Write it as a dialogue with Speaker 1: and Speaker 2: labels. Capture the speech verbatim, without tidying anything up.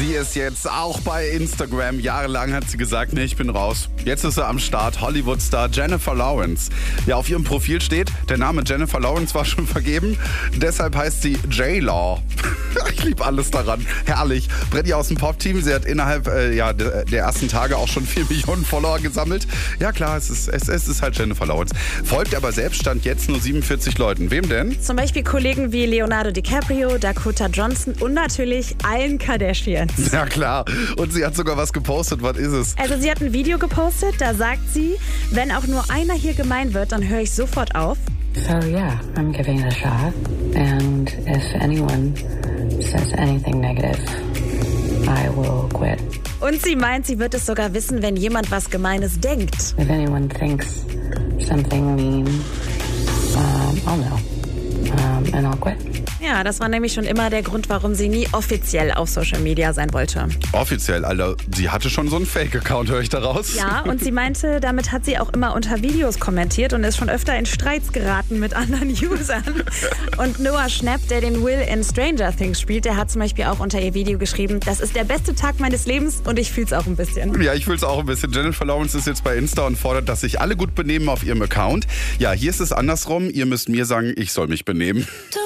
Speaker 1: Sie ist jetzt auch bei Instagram. Jahrelang hat sie gesagt, nee, ich bin raus. Jetzt ist sie am Start. Hollywood-Star Jennifer Lawrence. Ja, auf ihrem Profil steht, der Name Jennifer Lawrence war schon vergeben. Deshalb heißt sie J-Law. Ich liebe alles daran. Herrlich. Brenny aus dem Pop-Team. Sie hat innerhalb äh, ja, der, der ersten Tage auch schon vier Millionen Follower gesammelt. Ja klar, es ist, es, es ist halt Jennifer Lawrence. Folgt aber selbst Stand jetzt nur siebenundvierzig Leuten. Wem denn?
Speaker 2: Zum Beispiel Kollegen wie Leonardo DiCaprio, Dakota Johnson und natürlich allen Kardashians.
Speaker 1: Ja klar. Und sie hat sogar was gepostet. Was ist es?
Speaker 2: Also sie hat ein Video gepostet, da sagt sie, wenn auch nur einer hier gemein wird, dann höre ich sofort auf.
Speaker 3: So yeah, I'm giving it a shot. And if anyone says anything negative, I will quit.
Speaker 2: Und sie meint, sie wird es sogar wissen, wenn jemand was Gemeines denkt.
Speaker 3: If anyone thinks something mean, um, I'll know. Um, and I'll quit.
Speaker 2: Ja, das war nämlich schon immer der Grund, warum sie nie offiziell auf Social Media sein wollte.
Speaker 1: Offiziell, Alter. Sie hatte schon so einen Fake-Account, höre ich daraus?
Speaker 2: Ja, und sie meinte, damit hat sie auch immer unter Videos kommentiert und ist schon öfter in Streits geraten mit anderen Usern. Und Noah Schnapp, der den Will in Stranger Things spielt, der hat zum Beispiel auch unter ihr Video geschrieben, das ist der beste Tag meines Lebens und ich fühl's auch ein bisschen.
Speaker 1: Ja, ich fühl's auch ein bisschen. Jennifer Lawrence ist jetzt bei Insta und fordert, dass sich alle gut benehmen auf ihrem Account. Ja, hier ist es andersrum. Ihr müsst mir sagen, ich soll mich benehmen.